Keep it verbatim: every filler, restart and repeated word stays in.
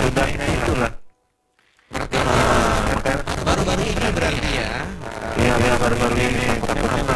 ledaknya itulah. Berarti Nah, makanya baru-baru ini berarti ya. iya ya baru-baru ini. Karena